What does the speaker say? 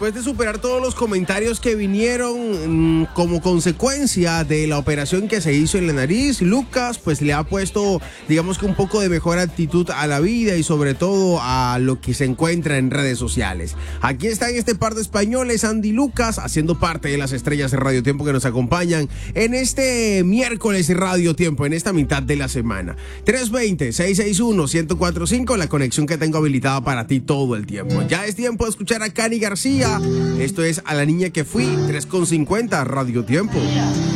después de superar todos los comentarios que vinieron como consecuencia de la operación que se hizo en la nariz, Lucas pues le ha puesto, digamos que un poco de mejor actitud a la vida y sobre todo a lo que se encuentra en redes sociales. Aquí están este par de españoles, Andy y Lucas, haciendo parte de las estrellas de Radio Tiempo que nos acompañan en este miércoles de Radio Tiempo, en esta mitad de la semana. 320-661-1045, la conexión que tengo habilitada para ti todo el tiempo. Ya es tiempo de escuchar a Cani García. Esto es A la niña que fui, 3:50, Radio Tiempo.